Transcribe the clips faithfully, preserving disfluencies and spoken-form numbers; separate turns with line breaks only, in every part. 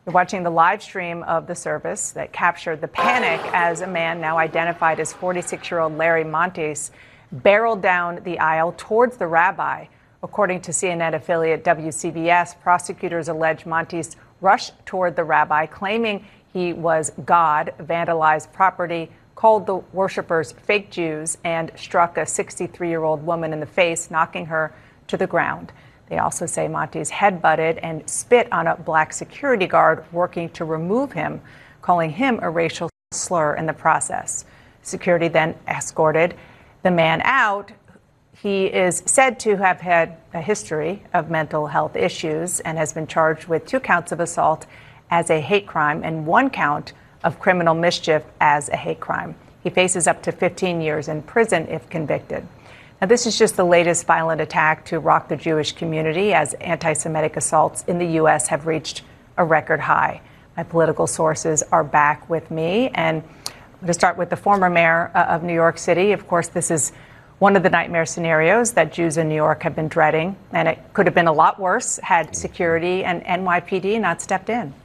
You're watching the live stream of the service that captured the panic as a man now identified as forty-six-year-old Larry Montes barreled down the aisle towards the rabbi. According to C N N affiliate W C B S, prosecutors allege Montes rushed toward the rabbi, claiming he was God, vandalized property, called the worshipers fake Jews, and struck a sixty-three-year-old woman in the face, knocking her to the ground. They also say Montes headbutted and spit on a black security guard working to remove him, calling him a racial slur in the process. Security then escorted the man out. He is said to have had a history of mental health issues and has been charged with two counts of assault as a hate crime and one count of criminal mischief as a hate crime. He faces up to fifteen years in prison if convicted. Now, this is just the latest violent attack to rock the Jewish community as anti-Semitic assaults in the U S have reached a record high. My political sources are back with me. And I'm going to start with the former mayor of New York City. Of course, this is one of the nightmare scenarios that Jews in New York have been dreading. And it could have been a lot worse had security and N Y P D not stepped in.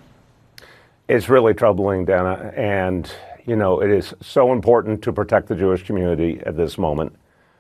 It's really troubling, Dana. And, you know, it is so important to protect the Jewish community at this moment.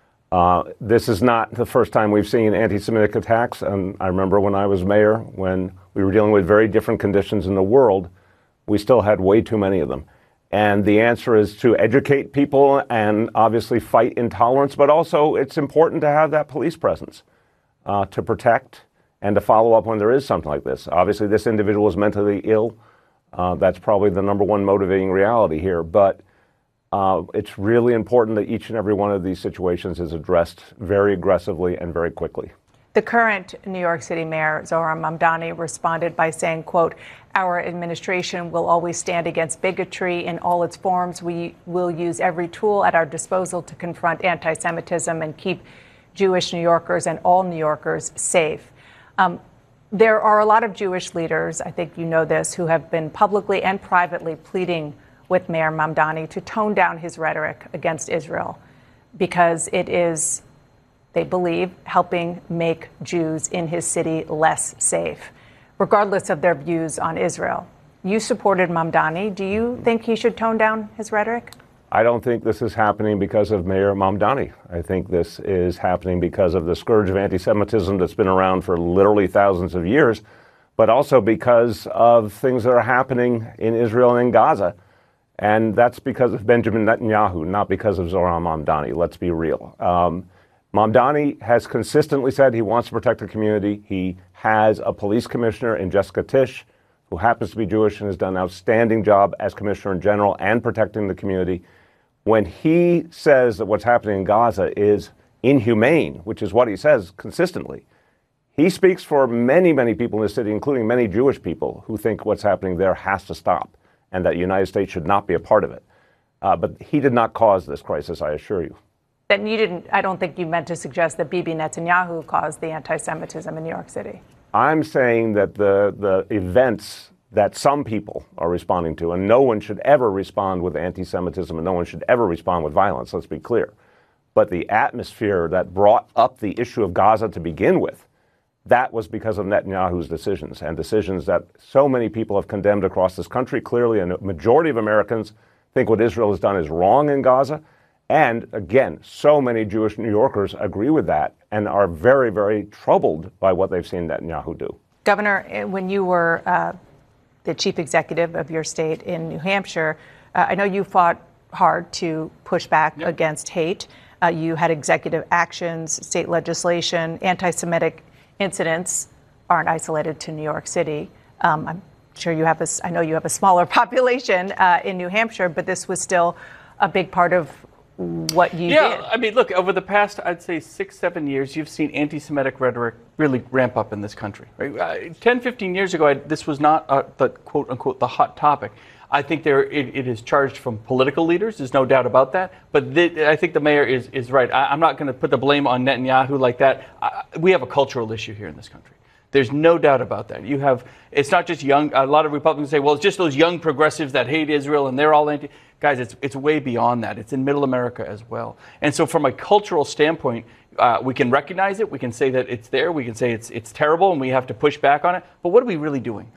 Uh, this is not the first time we've seen anti-Semitic attacks. And I remember when I was mayor, when we were dealing with very different conditions in the world, we still had way too many of them. And the answer is to educate people and obviously fight intolerance, but also it's important to have that police presence uh, to protect and to follow up when there is something like this. Obviously, this individual is mentally ill. Uh, that's probably the number one motivating reality here. But Uh, it's really important that each and every one of these situations is addressed very aggressively and very quickly.
The current New York City mayor, Zohran Mamdani, responded by saying, quote, "Our administration will always stand against bigotry in all its forms. We will use every tool at our disposal to confront anti-Semitism and keep Jewish New Yorkers and all New Yorkers safe." Um, there are a lot of Jewish leaders, I think you know this, who have been publicly and privately pleading with Mayor Mamdani to tone down his rhetoric against Israel because it is, they believe, helping make Jews in his city less safe, regardless of their views on Israel. You supported Mamdani. Do you think he should tone down his rhetoric?
I don't think this is happening because of Mayor Mamdani. I think this is happening because of the scourge of anti-Semitism that's been around for literally thousands of years, but also because of things that are happening in Israel and in Gaza. And that's because of Benjamin Netanyahu, not because of Zohran Mamdani. Let's be real. Um, Mamdani has consistently said he wants to protect the community. He has a police commissioner in Jessica Tisch, who happens to be Jewish and has done an outstanding job as commissioner in general and protecting the community. When he says that what's happening in Gaza is inhumane, which is what he says consistently, he speaks for many, many people in the city, including many Jewish people who think what's happening there has to stop and that the United States should not be a part of it. Uh, but he did not cause this crisis, I assure you.
Then you didn't, I don't think you meant to suggest that Bibi Netanyahu caused the anti-Semitism in New York City.
I'm saying that the, the events that some people are responding to, and no one should ever respond with anti-Semitism and no one should ever respond with violence, let's be clear. But the atmosphere that brought up the issue of Gaza to begin with, that was because of Netanyahu's decisions and decisions that so many people have condemned across this country. Clearly, a majority of Americans think what Israel has done is wrong in Gaza. And again, so many Jewish New Yorkers agree with that and are very, very troubled by what they've seen Netanyahu do.
Governor, when you were uh, the chief executive of your state in New Hampshire, uh, I know you fought hard to push back yep. against hate. Uh, you had executive actions, state legislation, anti-Semitic incidents aren't isolated to New York City. Um, I'm sure you have a, I know you have a smaller population uh, in New Hampshire, but this was still a big part of what you
yeah,
did.
Yeah, I mean, look, over the past, I'd say six, seven years, you've seen anti-Semitic rhetoric really ramp up in this country. Right? Uh, ten, fifteen years ago, I, this was not uh, the quote unquote the hot topic. I think there it, it is charged from political leaders. There's no doubt about that. But th- I think the mayor is, is right. I, I'm not going to put the blame on Netanyahu like that. I, we have a cultural issue here in this country. There's no doubt about that. You have, it's not just young, a lot of Republicans say, well, it's just those young progressives that hate Israel and they're all anti. Guys, it's it's way beyond that. It's in middle America as well. And so from a cultural standpoint, uh, we can recognize it. We can say that it's there. We can say it's it's terrible and we have to push back on it. But what are we really doing?